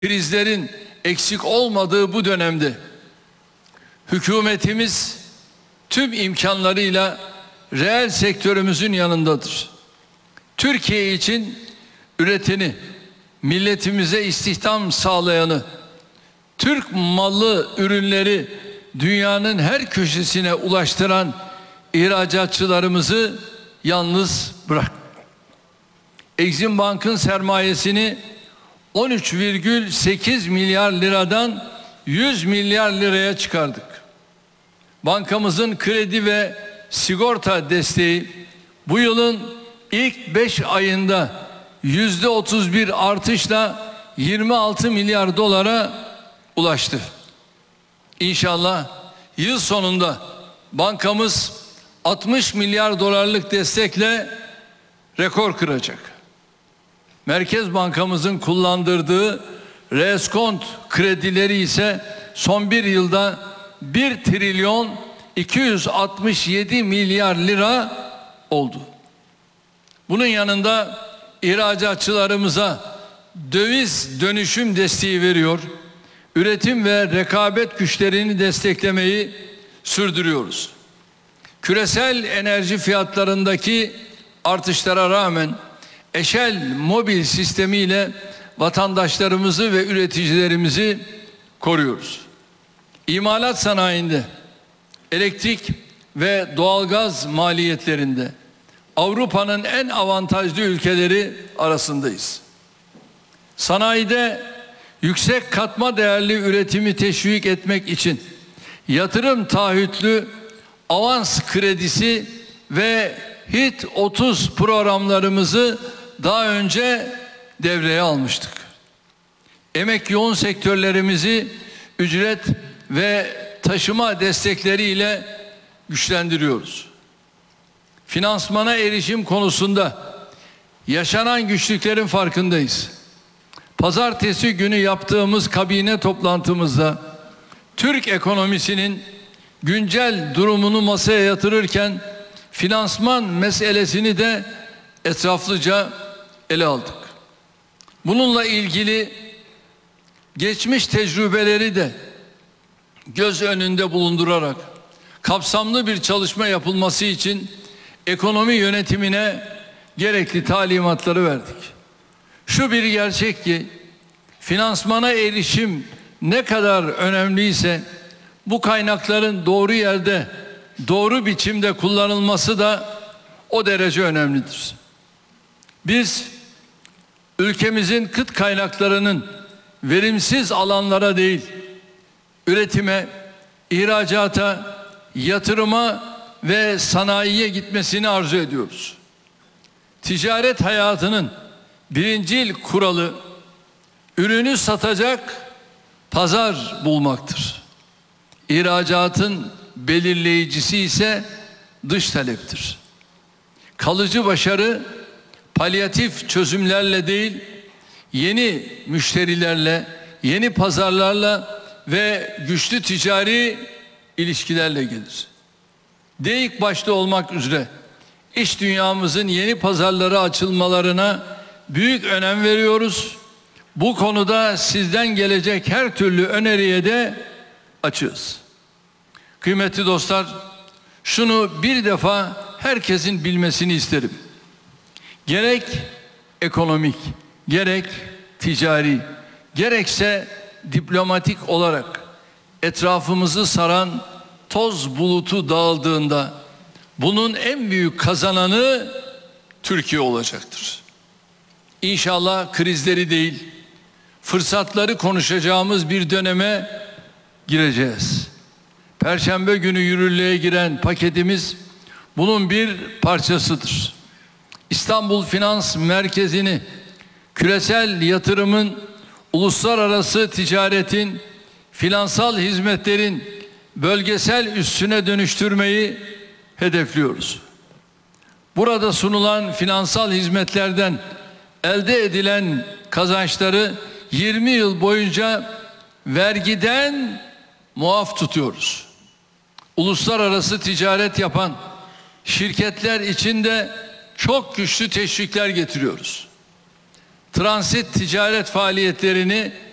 krizlerin eksik olmadığı bu dönemde hükümetimiz tüm imkanlarıyla reel sektörümüzün yanındadır. Türkiye için üreteni, milletimize istihdam sağlayanı, Türk mallı ürünleri dünyanın her köşesine ulaştıran ihracatçılarımızı yalnız bırak. Exim Bank'ın sermayesini 13,8 milyar liradan 100 milyar liraya çıkardık. Bankamızın kredi ve sigorta desteği bu yılın ilk 5 ayında %31 artışla 26 milyar dolara ulaştı. İnşallah yıl sonunda bankamız 60 milyar dolarlık destekle rekor kıracak. Merkez Bankamızın kullandırdığı reskont kredileri ise son bir yılda 1 trilyon 267 milyar lira oldu. Bunun yanında ihracatçılarımıza döviz dönüşüm desteği veriyor, üretim ve rekabet güçlerini desteklemeyi sürdürüyoruz. Küresel enerji fiyatlarındaki artışlara rağmen Eşel mobil sistemiyle vatandaşlarımızı ve üreticilerimizi koruyoruz. İmalat sanayinde, elektrik ve doğalgaz maliyetlerinde Avrupa'nın en avantajlı ülkeleri arasındayız. Sanayide yüksek katma değerli üretimi teşvik etmek için yatırım taahhütlü avans kredisi ve HİT 30 programlarımızı daha önce devreye almıştık. Emek yoğun sektörlerimizi ücret ve taşıma destekleriyle güçlendiriyoruz. Finansmana erişim konusunda yaşanan güçlüklerin farkındayız. Pazartesi günü yaptığımız kabine toplantımızda Türk ekonomisinin güncel durumunu masaya yatırırken finansman meselesini de etraflıca ele aldık. Bununla ilgili geçmiş tecrübeleri de göz önünde bulundurarak kapsamlı bir çalışma yapılması için ekonomi yönetimine gerekli talimatları verdik. Şu bir gerçek ki finansmana erişim ne kadar önemliyse bu kaynakların doğru yerde, doğru biçimde kullanılması da o derece önemlidir. Biz ülkemizin kıt kaynaklarının verimsiz alanlara değil, üretime, ihracata, yatırıma ve sanayiye gitmesini arzu ediyoruz. Ticaret hayatının birincil kuralı ürünü satacak pazar bulmaktır. İhracatın belirleyicisi ise dış taleptir. Kalıcı başarı palyatif çözümlerle değil, yeni müşterilerle, yeni pazarlarla ve güçlü ticari ilişkilerle gelir. DEİK başta olmak üzere iş dünyamızın yeni pazarlara açılmalarına büyük önem veriyoruz. Bu konuda sizden gelecek her türlü öneriye de açığız. Kıymetli dostlar, şunu bir defa herkesin bilmesini isterim. Gerek ekonomik, gerek ticari, gerekse diplomatik olarak etrafımızı saran toz bulutu dağıldığında bunun en büyük kazananı Türkiye olacaktır. İnşallah krizleri değil, fırsatları konuşacağımız bir döneme gireceğiz. Perşembe günü yürürlüğe giren paketimiz bunun bir parçasıdır. İstanbul Finans Merkezi'ni küresel yatırımın, uluslararası ticaretin, finansal hizmetlerin bölgesel üssüne dönüştürmeyi hedefliyoruz. Burada sunulan finansal hizmetlerden elde edilen kazançları 20 yıl boyunca vergiden muaf tutuyoruz. Uluslararası ticaret yapan şirketler için de çok güçlü teşvikler getiriyoruz. Transit ticaret faaliyetlerini